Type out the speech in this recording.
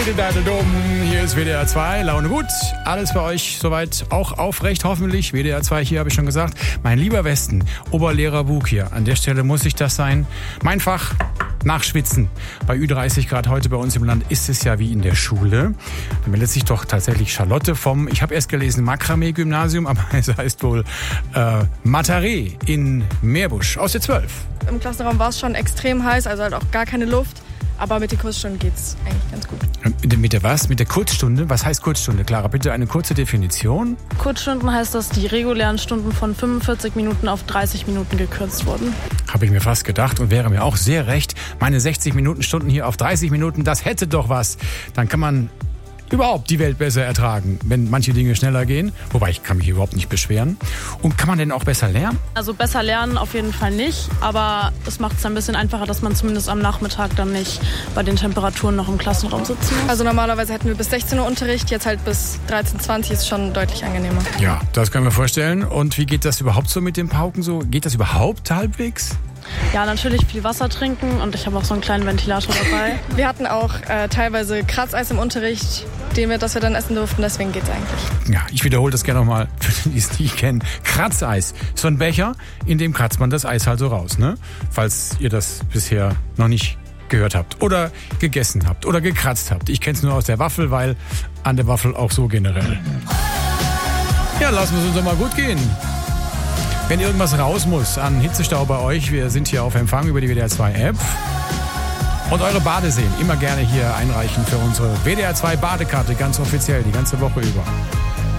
Diddle-Daddle-Dumm. Hier ist WDR 2, Laune gut. Alles bei euch soweit auch aufrecht, hoffentlich. WDR 2 hier, habe ich schon gesagt. Mein lieber Westen, Oberlehrer Bug hier. An der Stelle muss ich das sein. Mein Fach, Nachschwitzen. Bei Ü30 Grad heute bei uns im Land ist es ja wie in der Schule. Da meldet sich doch tatsächlich Charlotte vom, ich habe erst gelesen, Makramee-Gymnasium, aber es heißt wohl Mataré in Meerbusch aus der 12. Im Klassenraum war es schon extrem heiß, also halt auch gar keine Luft. Aber mit den Kurzstunden geht's eigentlich ganz gut. Mit der was? Mit der Kurzstunde? Was heißt Kurzstunde? Clara, bitte eine kurze Definition. Kurzstunden heißt, dass die regulären Stunden von 45 Minuten auf 30 Minuten gekürzt wurden. Habe ich mir fast gedacht und wäre mir auch sehr recht. Meine 60 Minuten Stunden hier auf 30 Minuten, das hätte doch was. Dann kann man überhaupt die Welt besser ertragen, wenn manche Dinge schneller gehen. Wobei, ich kann mich überhaupt nicht beschweren. Und kann man denn auch besser lernen? Also besser lernen auf jeden Fall nicht, aber es macht es ein bisschen einfacher, dass man zumindest am Nachmittag dann nicht bei den Temperaturen noch im Klassenraum sitzen muss. Also normalerweise hätten wir bis 16 Uhr Unterricht, jetzt halt bis 13:20 ist schon deutlich angenehmer. Ja, das können wir vorstellen. Und wie geht das überhaupt so mit den Pauken so? Geht das überhaupt halbwegs? Ja, natürlich viel Wasser trinken und ich habe auch so einen kleinen Ventilator dabei. Wir hatten auch teilweise Kratzeis im Unterricht, das wir dann essen durften, deswegen geht's eigentlich. Ja, ich wiederhole das gerne nochmal, für die es nicht kennen. Kratzeis. So ein Becher, in dem kratzt man das Eis halt so raus, ne? Falls ihr das bisher noch nicht gehört habt oder gegessen habt oder gekratzt habt. Ich kenne es nur aus der Waffel, weil an der Waffel auch so generell. Ja, lassen wir es uns doch mal gut gehen. Wenn irgendwas raus muss an Hitzestau bei euch, wir sind hier auf Empfang über die WDR 2 App. Und eure Badeseen immer gerne hier einreichen für unsere WDR 2 Badekarte, ganz offiziell, die ganze Woche über.